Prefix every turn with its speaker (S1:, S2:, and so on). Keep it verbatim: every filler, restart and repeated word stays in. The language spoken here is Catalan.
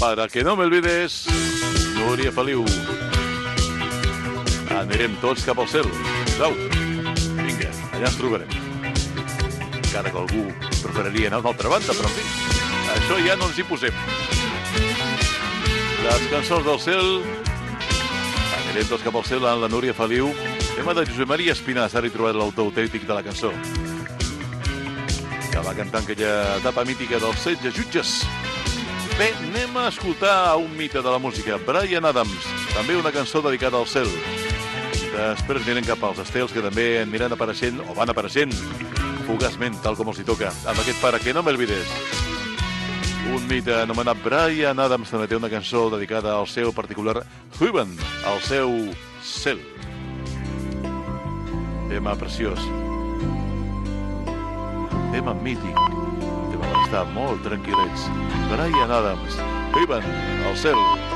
S1: Para que no me olvides, Núria Feliu. Anirem tots cap al cel. Au, vinga, allà ens trobarem. Encara que algú preferiria anar a una altra banda, però en fi, això ja no ens hi posem. Les cançons del cel. Anirem tots cap al cel amb la Núria Feliu. Tema de Josep Maria Espinàs, ara he trobat l'autor autèntic de la cançó, que va cantar en aquella etapa mítica dels setze jutges. Bé, anem a escoltar un mite de la música, Bryan Adams, també una cançó dedicada al cel. Després anirem cap als estels, que també aniran apareixent, o van apareixent, fugaçment, tal com els hi toca, amb aquest Para que no me olvides. Un mite anomenat Bryan Adams també té una cançó dedicada al seu particular Heaven, al seu cel. Tema preciós. Tema mític. Tema per estar molt tranquil·lets. Bryan Adams, Heaven, al cel.